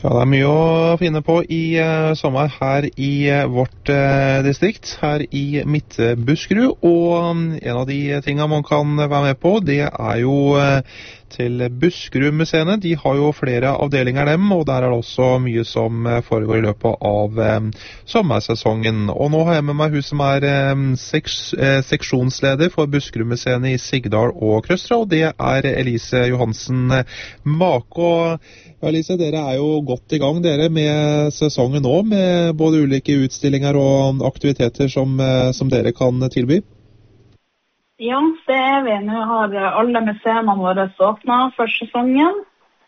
Ja, det mye å finne på i sommer her i vårt distrikt, her i Midt-Buskerud. Og en av de tingene man kan være med på, det jo til Buskerud-museene. De har jo flere avdelinger dem, og der det også mye som foregår i løpet av sommersesongen. Og nå har jeg med meg hun som seksjonsleder for Buskerud-museene i Sigdal og Krøstra, og det Elise Johansen Mako. Ja, Elise, dere jo godt i gang dere med sesongen nå, med både ulike utstillinger og aktiviteter som dere kan tilby. Ja, det vi. Nå har alle museene våre åpnet for sesongen.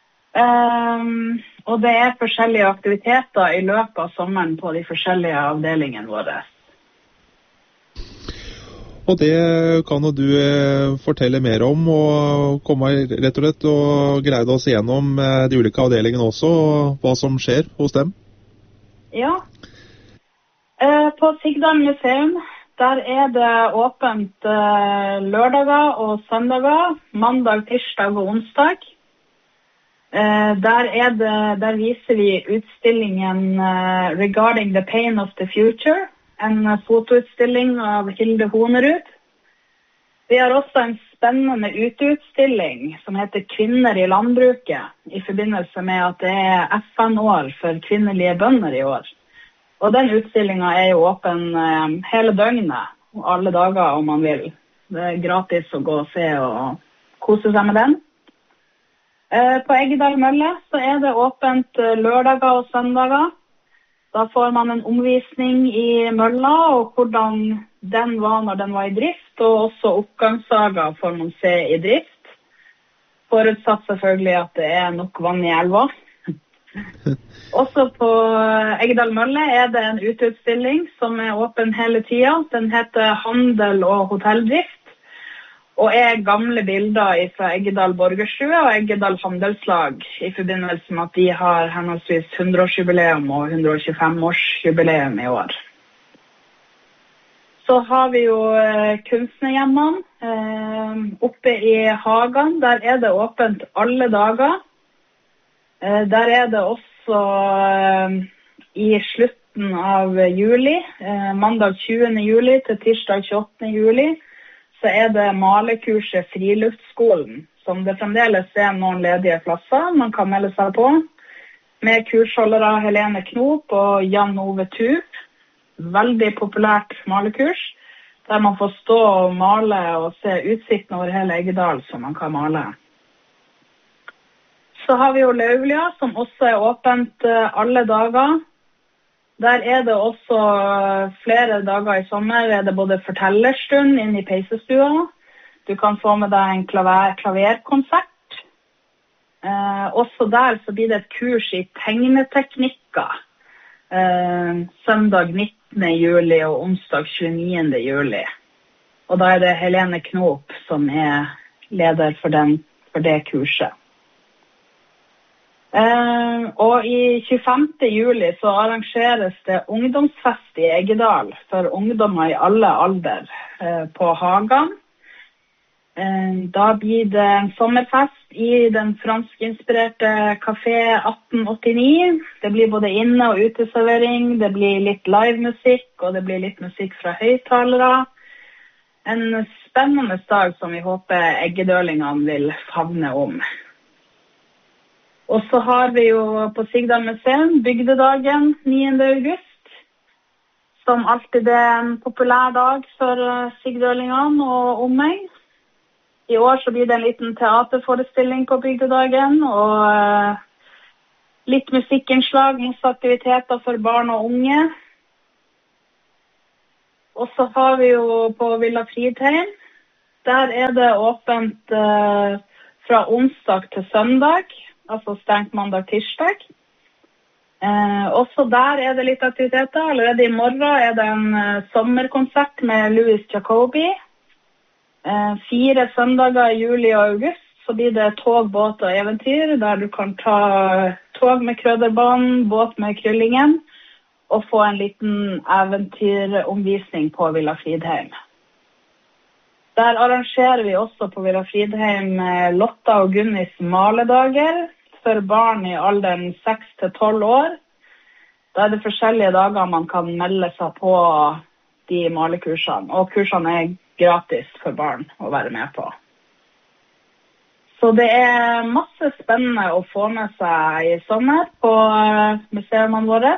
Og det forskjellige aktiviteter i løpet av sommeren på de forskjellige avdelingene våre. Og det kan jo du fortelle mer om, og komme rett og slett og greide oss gjennom de ulike avdelingene også, og hva som skjer hos dem. Ja, på Sigdal museum, der det åpent lørdager og søndager, mandag, tirsdag og onsdag. Der viser vi utstillingen Regarding the Pain of the Future, en fotoutstilling av Hilde Honerud. Vi har også en spennende uteutstilling som heter Kvinner i landbruket, i forbindelse med at det FN-år for kvinnelige bønder i år. Og den utstillingen jo åpen hele døgnet, og alle dager om man vil. Det gratis å gå og se og kose seg med den. På Eggedal Mølle så det åpent lørdager og søndager. Da får man en omvisning i mølla, og hvordan den var når den var i drift, og også oppgangssager får man se i drift. Forutsatt selvfølgelig at det nok vann i elva. Også på Eggedal Mølle det en uteutstilling som åpen hele tiden. Den heter Handel og hotelldrift, og gamle bilder fra Eggedal Borgerstue og Eggedal Handelslag i forbindelse med at de har henholdsvis 100-årsjubileum og 125-årsjubileum i år. Så har vi jo kunstnerhjemmene oppe i Hagan. Der det åpent alle dager. Der det også i slutten av juli, mandag 20. juli til tirsdag 28. juli, så det malekurset Friluftskolen, som det fremdeles noen ledige plasser man kan melde seg på, med kursholdere Helene Knop og Jan Ove Tup. Veldig populært malekurs, der man får stå og male og se utsikten over hele Eggedal som man kan male. Så har vi jo Lauvlia, som også åpent alle dager. Der det også flere dager i sommer, det både fortellerstund inne i peisestua. Du kan få med deg en klaverkonsert. Også der så blir det et kurs i tegneteknikker. Søndag 19. juli og onsdag 29. juli. Og da det Helene Knop som leder for det kurset. Og i 25. juli så arrangeres det ungdomsfest i Eggedal for ungdommer i alle alder på Hagan. Da blir det en sommerfest i den franskinspirerte Café 1889. Det blir både inne- og uteservering, det blir litt livemusikk, og det blir litt musikk fra høyttalere. En spennende dag som vi håper eggedølingene vil favne om. Og så har vi jo på Sigdal museum Bygdedagen 9. august, som alltid en populær dag for sigdølingene og omegn. I år så blir det en liten teaterforestilling på Bygdedagen, og litt musikkinnslag, masse aktiviteter for barn og unge. Og så har vi jo på Villa Fridheim, der det åpent fra onsdag til søndag, altså stengt mandag-tirsdag. Også der det litt aktiviteter. Allerede i morgen det en sommerkonsert med Louis Jacobi. 4 søndager i juli og august så blir det tog, båt og eventyr, der du kan ta tog med Krøderbanen, båt med Kryllingen, og få en liten eventyromvisning på Villa Fridheim. Der arrangerer vi også på Villa Fridheim Lotta og Gunnis maledager, for barn i alderen 6 til 12 år. Da det forskjellige dager man kan melde seg på de malekursene, og kursene gratis for barn å være med på. Så det masse spennende å få med seg i sommer på museene våre.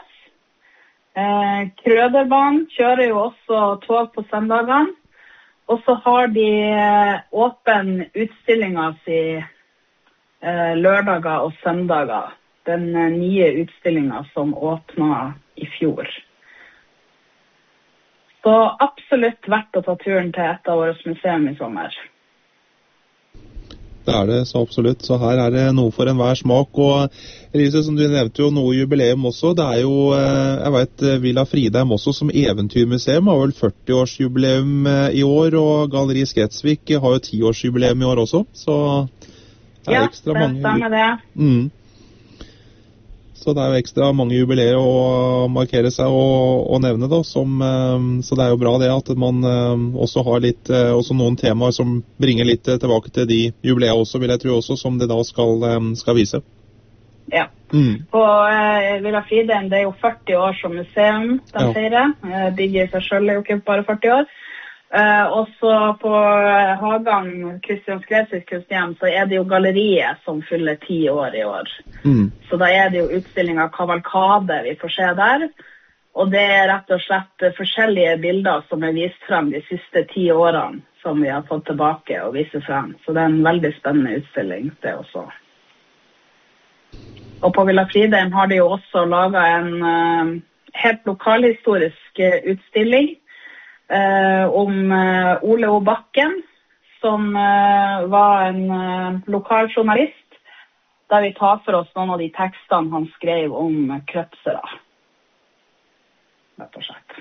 Krøderbanen kjører jo også tog på søndagene, og så har de åpen utstillinga si lørdager og søndager. Den nye utstillinga som åpnet i fjor. Så absolutt verdt å ta turen til et av våre museum i sommer. Det det, så absolutt. Så her det noe for enhver smak. Og Elise, som du nevnte jo noe jubileum også. Det jo, jeg vet, Villa Fridheim også som eventyrmuseum har vel 40-årsjubileum i år, og Galleri Skretsvik har jo 10-årsjubileum i år også. Så det ekstra mange... Ja, det stemmer det. Så det jo ekstra mange jubileer å markere seg og nevne da, så det jo bra det at man også har litt, også noen temaer som bringer litt tilbake til de jubileer også, vil jeg tro også, som det da skal vise. Ja, på Villa Fridheim, det jo 40 år som museum den feirer. Bygget i seg selv jo ikke bare 40 år. Også på Hagang, Kristian Skretsviks kunstnerhjem, så det jo galleriet som fyller 10 år i år. Så da det jo utstilling av kavalkade vi får se der, og det rett og slett forskjellige bilder som vist frem de siste 10 årene som vi har fått tilbake og vise frem. Så det en veldig spennende utstilling, det også. Og på Villa Fridheim har de jo også laget en helt lokalhistorisk utstilling om Ole O. Bakken, som var en lokal journalist, der vi tar for oss noen av de tekstene han skrev om krøtsere. Rett og slett.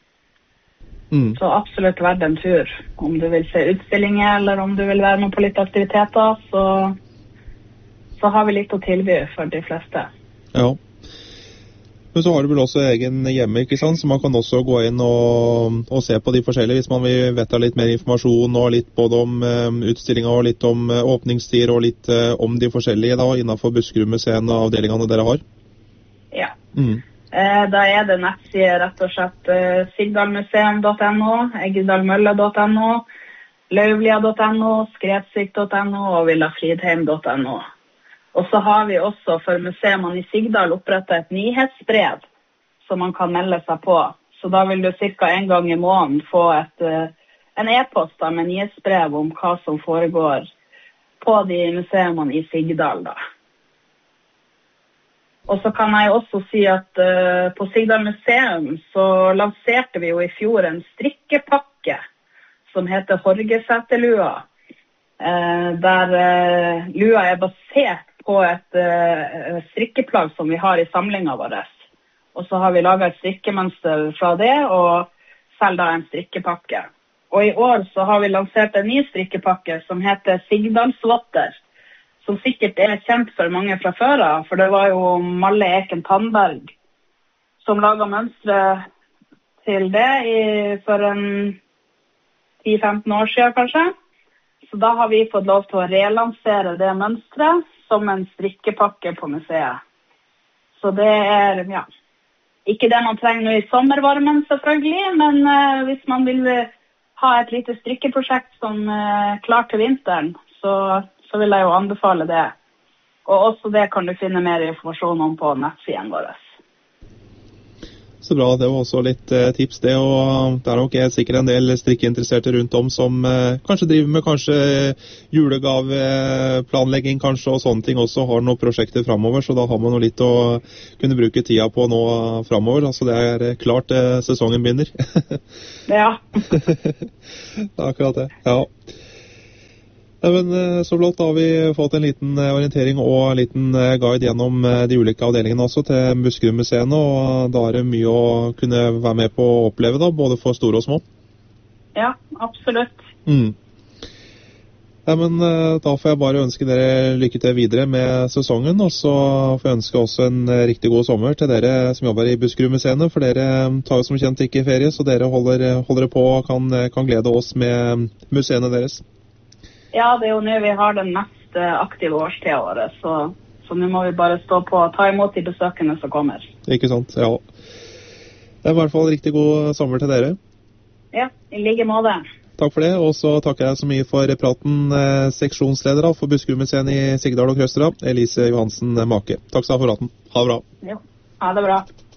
Så absolutt verdt en tur. Om du vil se utstillinger, eller om du vil være med på litt aktiviteter, så har vi litt å tilby for de fleste. Ja. Men så har du vel også egen hjemme, ikke sant? Så man kan også gå inn og se på de forskjellige, hvis man vil vite litt mer informasjon, og litt både om utstillinger, og litt om åpningstider, og litt om de forskjellige da, innenfor Buskerud-museene og avdelingene dere har. Ja. Da det nettsider rett og slett sigdalmuseum.no, eggedalmølle.no, lauvlia.no, skretsvik.no og villafridheim.no. Og så har vi også for museene i Sigdal opprettet et nyhetsbrev som man kan melde seg på. Så da vil du cirka en gang i måneden få en e-post med nyhetsbrev om hva som foregår på de museene i Sigdal da. Og så kan jeg også si at på Sigdal museum så lanserte vi jo i fjor en strikkepakke som heter Horgeseterlua, der lua basert på et strikkeplagg som vi har i samlingen vår. Og så har vi laget et strikkemønster fra det, og selv da en strikkepakke. Og i år så har vi lansert en ny strikkepakke som heter Sigdalsvotter, som sikkert kjent for mange fra før av, for det var jo Malle Eken Tandberg som laget mønstre til det for en 10-15 år siden kanskje. Så da har vi fått lov til å relansere det mønstret som en strikkepakke på museet. Så det ikke det man trenger nå i sommervarmen selvfølgelig, men hvis man vil ha et lite strikkeprosjekt som klar til vinteren, så vil jeg jo anbefale det. Og også det kan du finne mer informasjon om på nettsiden vår. Så bra, det var også litt tips det, og det nok sikkert en del strikkeinteresserte rundt om som kanskje driver med julegaveplanlegging kanskje, og sånne ting også, har noen prosjekter fremover, så da har man jo litt å kunne bruke tida på nå fremover, altså det klart sesongen begynner. Ja. Det akkurat det, ja. Ja, men så blott da har vi fått en liten orientering og en liten guide gjennom de ulike avdelingene også til Buskerud-museene, og da det mye å kunne være med på å oppleve da, både for store og små. Ja, absolutt. Ja, men da får jeg bare ønske dere lykke til videre med sesongen, og så får jeg ønske også en riktig god sommer til dere som jobber i Buskerud-museene, for dere tar jo som kjent ikke ferie, så dere holder på og kan glede oss med museene deres. Ja, det jo nå vi har den mest aktive årstiden våre, så Så nå må vi bare stå på og ta imot de besøkende som kommer. Ikke sant, ja. Det i hvert fall riktig god sommer til dere. Ja, i like måte. Takk for det, og så takker jeg så mye for praten seksjonsleder for Buskerudmuseet i Sigdal og Krøstera, Elise Johansen Make. Takk skal du ha for praten. Ha det bra. Jo, ha det bra.